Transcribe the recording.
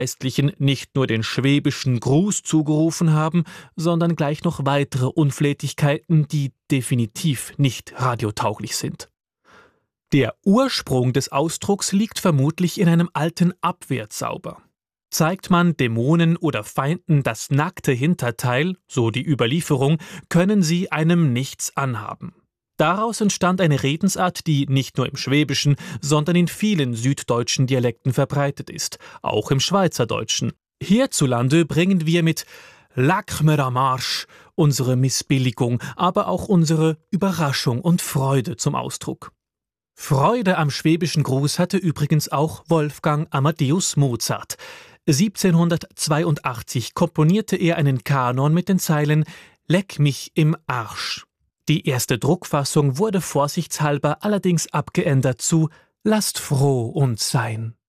Geistlichen nicht nur den schwäbischen Gruß zugerufen haben, sondern gleich noch weitere Unflätigkeiten, die definitiv nicht radiotauglich sind. Der Ursprung des Ausdrucks liegt vermutlich in einem alten Abwehrzauber. Zeigt man Dämonen oder Feinden das nackte Hinterteil, so die Überlieferung, können sie einem nichts anhaben. Daraus entstand eine Redensart, die nicht nur im Schwäbischen, sondern in vielen süddeutschen Dialekten verbreitet ist, auch im Schweizerdeutschen. Hierzulande bringen wir mit Lack mir am Arsch unsere Missbilligung, aber auch unsere Überraschung und Freude zum Ausdruck. Freude am schwäbischen Gruß hatte übrigens auch Wolfgang Amadeus Mozart. 1782 komponierte er einen Kanon mit den Zeilen »Leck mich im Arsch«. Die erste Druckfassung wurde vorsichtshalber allerdings abgeändert zu »Lasst froh uns sein«.